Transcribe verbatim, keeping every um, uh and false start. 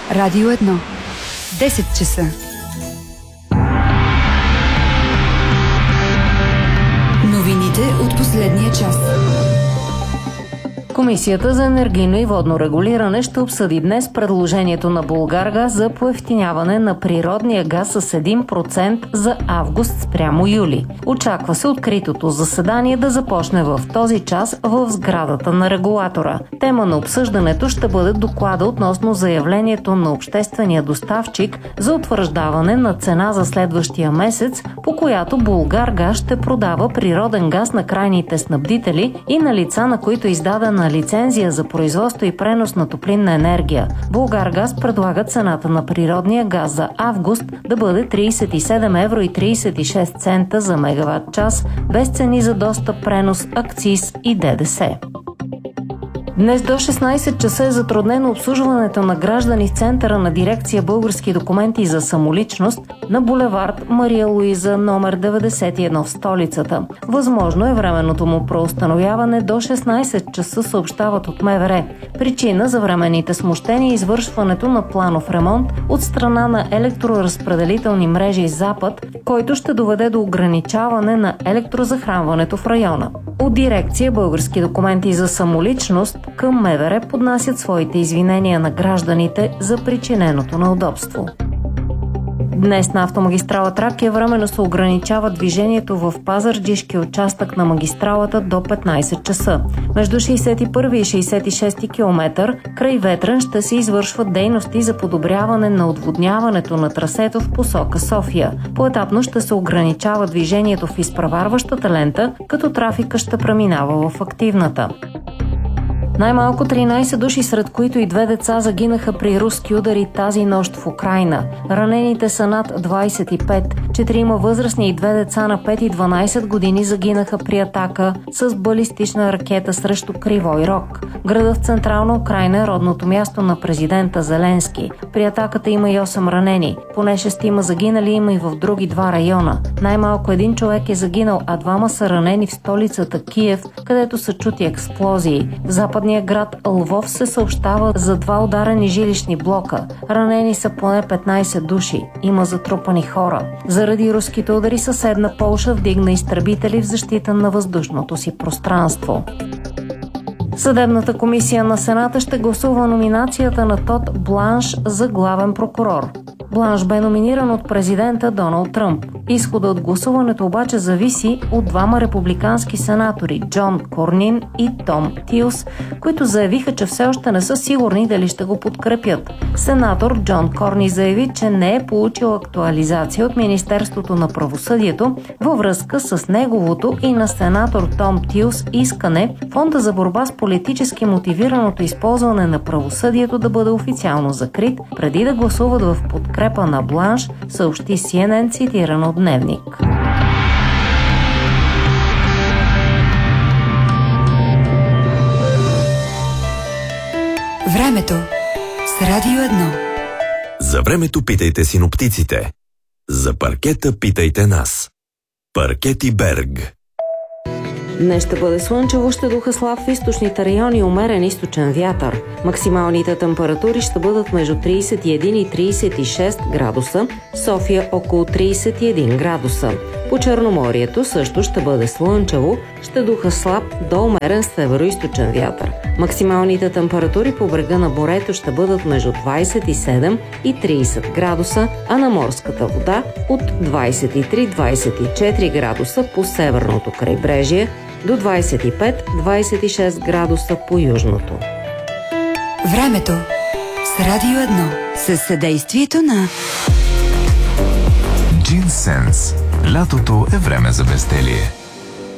Радио едно. десет часа. Новините от последния час. Комисията за енергийно и водно регулиране ще обсъди днес предложението на Булгаргаз за поевтиняване на природния газ с един процент за август спрямо юли. Очаква се откритото заседание да започне в този час в сградата на регулатора. Тема на обсъждането ще бъде доклада относно заявлението на обществения доставчик за утвърждаване на цена за следващия месец, по която Булгаргаз ще продава природен газ на крайните снабдители и на лица, на които е издадена лицензия за производство и пренос на топлинна енергия. Булгаргаз предлага цената на природния газ за август да бъде тридесет и седем евро и тридесет и шест цента за мегаватт час, без цени за достъп, пренос, акциз и ДДС. Днес до шестнадесет часа е затруднено обслужването на граждани в центъра на дирекция Български документи за самоличност на булевард Мария Луиза номер деветдесет и едно в столицата. Възможно е временното му преустановяване до шестнадесет часа, съобщават от МВР. Причина за временните смущения е извършването на планов ремонт от страна на електроразпределителни мрежи Запад, който ще доведе до ограничаване на електрозахранването в района. От дирекция Български документи за самоличност към МВР поднасят своите извинения на гражданите за причиненото неудобство. Днес на автомагистрала Тракия временно се ограничава движението в пазарджишки участък на магистралата до петнадесет часа. Между шейсет и първи и шейсет и шести километър край Ветрен ще се извършват дейности за подобряване на отводняването на трасето в посока София. Поетапно ще се ограничава движението в изпреварващата лента, като трафика ще преминава в активната. Най-малко тринадесет души, сред които и две деца, загинаха при руски удари тази нощ в Украйна. Ранените са над двадесет и пет. Четирима възрастни и две деца на пет и дванадесет години загинаха при атака с балистична ракета срещу Кривой Рог. Градът в централна Украйна е родното място на президента Зеленски. При атаката има и осем ранени. Поне шестима загинали има и в други два района. Най-малко един човек е загинал, а двама са ранени в столицата Киев, където са чути експлозии. В западния град Лвов се съобщава за два ударени жилищни блока. Ранени са поне петнадесет души. Има затрупани хора. Заради руските удари съседна Полша вдигна изтребители в защита на въздушното си пространство. Съдебната комисия на Сената ще гласува номинацията на Тод Бланш за главен прокурор. Бланш бе номиниран от президента Доналд Тръмп. Изхода от гласуването обаче зависи от двама републикански сенатори – Джон Корнин и Том Тилс, които заявиха, че все още не са сигурни дали ще го подкрепят. Сенатор Джон Корни заяви, че не е получил актуализация от Министерството на правосъдието във връзка с неговото и на сенатор Том Тилс искане Фонда за борба с политически мотивираното използване на правосъдието да бъде официално закрит, преди да гласуват в подкрепа на Бланш, съобщи Си Ен Ен, цитирано от Дневник. Времето с Радио едно. За времето питайте синоптиците. За паркета питайте нас. Паркети Берг. Днес ще бъде слънчево, ще духа слаб в източните райони, умерен източен вятър. Максималните температури ще бъдат между тридесет и един и тридесет и шест градуса, София около тридесет и един градуса. По Черноморието също ще бъде слънчево, ще духа слаб до умерен североизточен вятър. Максималните температури по брега на морето ще бъдат между двадесет и седем и тридесет градуса, а на морската вода от двадесет и три до двадесет и четири градуса по северното крайбрежие, до двадесет и пет до двадесет и шест градуса по южното. Времето с Радио едно. Със съдействието на Джинсенс. Лятото е време за безделие.